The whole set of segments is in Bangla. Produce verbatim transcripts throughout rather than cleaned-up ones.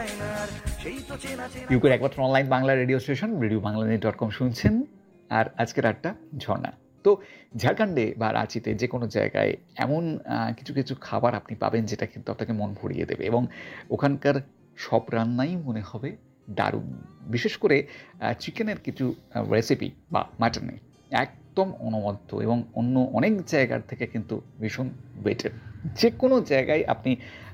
ইউকের একমাত্র online Bangla radio station radio Bangla net dot com শুনছেন। আর আজকের আড্ডা ঝর্ণা। তো ঝাড়খণ্ডে বা রাঁচিতে যে কোনো জায়গায় এমন কিছু কিছু খাবার আপনি পাবেন যেটা কিন্তু আপনাকে মন ভরিয়ে দেবে, এবং ওখানকার সব রান্নাই মনে হবে দারুণ। বিশেষ করে চিকেনের কিছু রেসিপি বা মাটনের একদম অনবদ্য এবং অন্য অনেক জায়গার থেকে কিন্তু ভীষণ বেটার। যে কোনো জায়গায় আপনি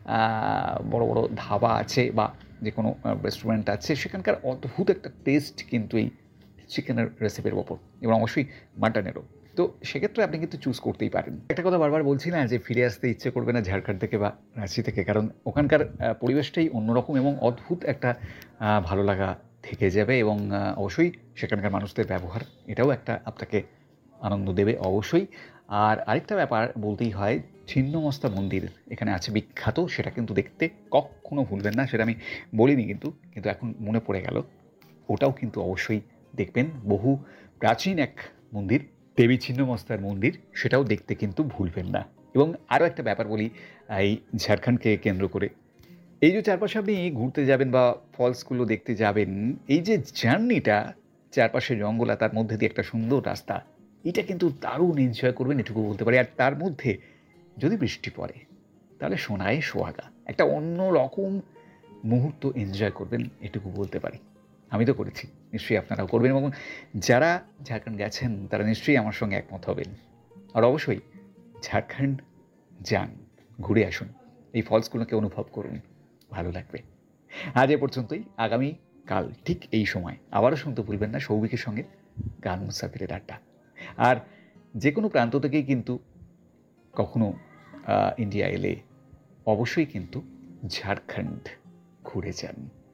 বড় বড় ধাবা আছে বা যে কোনো রেস্টুরেন্ট আছে, সেখানকার অদ্ভুত একটা টেস্ট কিন্তু এই চিকেনের রেসিপির ওপর, এবং অবশ্যই মাটনেরও। তো সেক্ষেত্রে আপনি কিন্তু চুজ করতেই পারেন। একটা কথা বারবার বলছি না যে ফিরে আসতে ইচ্ছে করবে না ঝাড়খণ্ড থেকে বা রাঁচি থেকে, কারণ ওখানকার পরিবেশটাই অন্যরকম এবং অদ্ভুত একটা ভালো লাগা থেকে যাবে, এবং অবশ্যই সেখানকার মানুষদের ব্যবহার এটাও একটা আপনাকে আনন্দ দেবে অবশ্যই। আর আরেকটা ব্যাপার বলতেই হয়, ছিন্নমস্তা মন্দির এখানে আছে বিখ্যাত, সেটা কিন্তু দেখতে কখনো ভুলবেন না। সেটা আমি বলিনি কিন্তু কিন্তু এখন মনে পড়ে গেল, ওটাও কিন্তু অবশ্যই দেখবেন। বহু প্রাচীন এক মন্দির, দেবী ছিন্নমস্তার মন্দির, সেটাও দেখতে কিন্তু ভুলবেন না। এবং আরও একটা ব্যাপার বলি এই ঝাড়খণ্ডকে কেন্দ্র করে, এই যে চারপাশে আপনি ঘুরতে যাবেন বা ফলসগুলো দেখতে যাবেন, এই যে জার্নিটা, চারপাশে জঙ্গল আর তার মধ্যে দিয়ে একটা সুন্দর রাস্তা, এটা কিন্তু দারুণ এনজয় করবেন এটুকু বলতে পারি। আর তার মধ্যে যদি বৃষ্টি পড়ে তাহলে সোনায় সোহাগা, একটা অন্য রকম মুহূর্ত এনজয় করবেন এটুকু বলতে পারি। আমি তো করেছি, নিশ্চয়ই আপনারাও করবেন, এবং যারা ঝাড়খণ্ড গেছেন তারা নিশ্চয়ই আমার সঙ্গে একমত হবেন। আর অবশ্যই ঝাড়খণ্ড যান, ঘুরে আসুন, এই ফলসগুলোকে অনুভব করুন, ভালো লাগবে। আজ এ পর্যন্তই। আগামী কাল ঠিক এই সময় আবারও শুনতে ভুলবেন না সৌভিকের সঙ্গে গান মুসাফিরের আড্ডা। আর যে কোনো প্রান্ত থেকেই কিন্তু কখনো ইন্ডিয়া এলে অবশ্যই কিন্তু ঝাড়খণ্ড ঘুরে যান।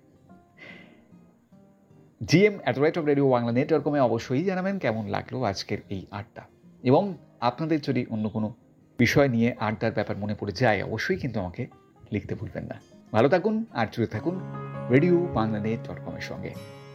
GM at the rate of radio Bangla net dot কমে অবশ্যই জানাবেন কেমন লাগলো আজকের এই আড্ডা, এবং আপনাদের যদি অন্য কোনো বিষয় নিয়ে আড্ডার ব্যাপার মনে পড়ে যায় অবশ্যই কিন্তু আমাকে লিখতে ভুলবেন না। ভালো থাকুন আর জুড়ে থাকুন রেডিও বাংলা নেট ডট কমের সঙ্গে।